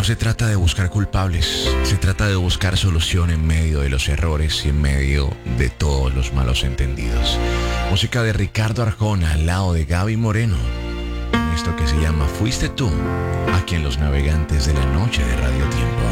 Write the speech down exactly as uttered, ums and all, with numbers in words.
No se trata de buscar culpables, se trata de buscar solución en medio de los errores y en medio de todos los malos entendidos. Música de Ricardo Arjona al lado de Gaby Moreno. Esto que se llama Fuiste tú, aquí en Los Navegantes de la Noche de Radio Tiempo.